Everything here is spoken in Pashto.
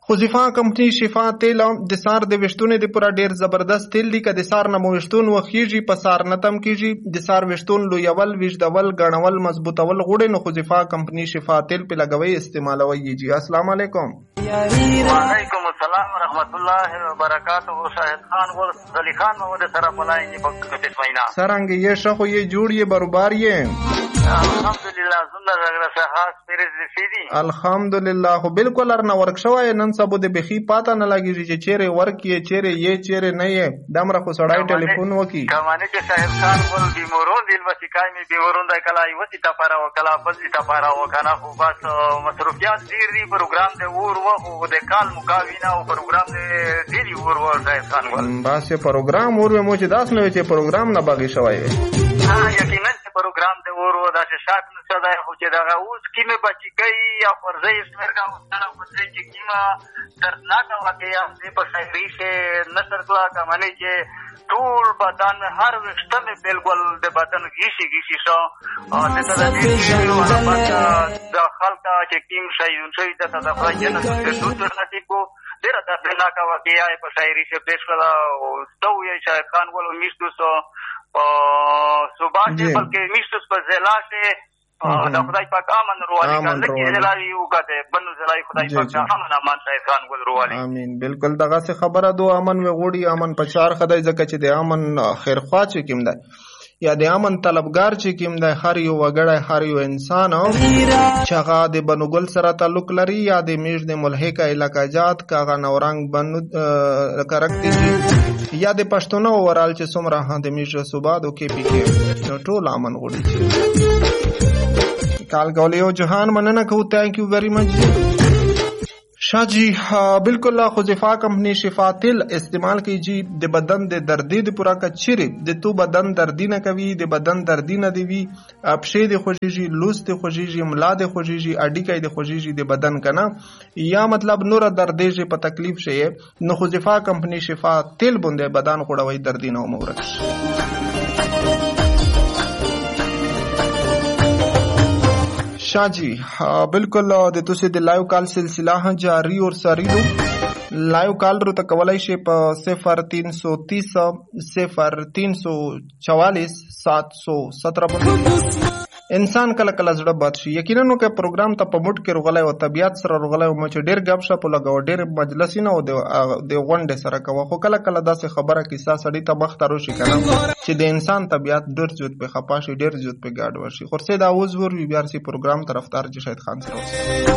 خزیفا کمپنی شفا تیل د سار د وشتونه د پورا ډیر زبردست تیل دی که د سار نه مو وشتون وخیږي په سار نتم کیږي د سار وشتون لویول ویجدول غړول مضبوطول غوړي نو خزیفا کمپنی شفا تیل په لګوي استعمالوي جی. السلام علیکم. وعلیکم السلام ورحمت الله وبرکاتہ. شاهد خان ور زلی خان مو د طرف ولای نه پکې تسمینا سرنګ یہ شخو یہ جوړ یہ برابر یہ الحمدلله زنده زغره صحاس پیرز سیدی الحمدلله. خو بالکل ارنه ورک شوی نن سبو د بخي پاته نه لګیږي چې چیرې ورک یې چیرې یې چیرې نه یې دمره خو سړی ټلیفون وکي کمانه چې شاهد خان ول بیمورون دل وسیکای می بیمورون د کلای وتی تا پارا وکلا بزی تا پارا وکنا خو بس مصروفیات ډیر دی پروګرام د اور وو د کال مقاوینا او پروګرام د ډیری اور ور شاهد خان ول بس پروګرام اور مو چې داس نه چې پروګرام نه باغی شوی یقینا پروګرام د اور وو د شاک نه صدا خو چې دا اوس کیمه بچی کوي یا فرضی اسمر کا مستنه فرضی چې کیمه دردناک واقعیا د په شایری سے نصر کلا کمانه چې ټول بدن هر وشته مې بالکل د بدن گیشي شو او د خلک چې کیم شي د تدفع جنت د دوتر نصیب کو ډیره دردناک واقعیا په شایری سے پیش کړه او تو یې شاهد خان ول 1900 صبح سے بلکہ میشتس پر زلا سے دا خدای پاک امن روالی کړه چې زلای یو کته بنو زلای خدای پاک امن امان شاهد خان ول روالی امين. بالکل دغه څه خبره دو امن و غوړي امن پچار خدای زکه چې د امن خیرخوا چې کیم ده یا د امن طلبگار چې کیم ده هر یو وګړی هر یو انسان چې هغه د بنوګل سره تعلق لري یا د میش د ملحقه علاقه جات کاغه نورنګ بنو کرکتی یا د پښتون اورال چې څومره د میش صوبا دو کې پی کې ټول امن غوړي کال کولیو جهان مننه کو تھینک یو ویری مچ شاہ جی. بالکل خزیفا کمپنی شفا تیل استعمال کی جی د بدن د دردی د پورا کچری د تو بدن دردی نه کوي د بدن دردی نه دی اپشې د خوشیږي لوس د خوشیږي ملا د خوشیږي اډیکای د خوشیږي د بدن کنه یا مطلب نور دردې په تکلیف شي نو خزیفا کمپنی شفا تیل بونده بدن خوړوي دردی نه مورک شاہ جی. بالکل د تاسو د لایو کال سلسله جاری اور ساری دو لایو کال رو تکولای شي په 0330 0344 717 انسان کله کله زړه بد شي یقینا نو که پروګرام ته په موټ کې رغلای او طبيعت سره رغلای او مچ ډیر غب شپ لګاو ډیر مجلسینه او د غونډه سره کوه خو کله کله داسې خبره کیسه سړی ته بخترو شي کنه چې د انسان طبيعت ډیر زیات په خپاشي ډیر زیات په گاډ ورشي خو سه دا اوس ور وی بیا سي پروګرام طرفدار چې شاهد خان سره